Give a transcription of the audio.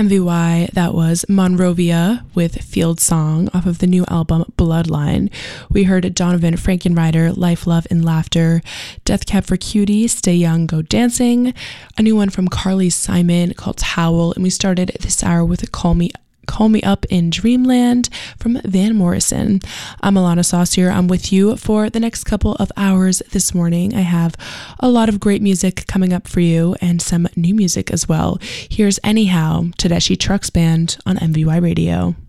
MVY, that was Monrovia with Field Song off of the new album Bloodline. We heard Donovan Frankenreiter, Life, Love, and Laughter, Death Cab for Cutie, Stay Young, Go Dancing, a new one from Carly Simon called Howl, and we started this hour with Call Me Up in Dreamland from Van Morrison. I'm Alana Saucier. I'm with you for the next couple of hours this morning. I have a lot of great music coming up for you and some new music as well. Here's Anyhow, Tedeschi Trucks Band on MVY Radio.